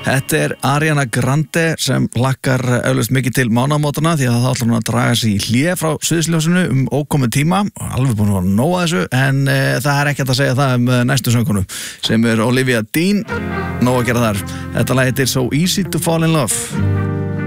Þetta Ariana Grande sem hlakkar eflaust mikið til mánaðamótanna því að það ætlar hún að draga sig í hlé frá sviðsljósinu ókominn tíma, alveg búin að nóga þessu en það ekkert að segja það næstu söngkonu sem Olivia Dean, nóg að gera þar. Þetta lag heitir So Easy to Fall in Love.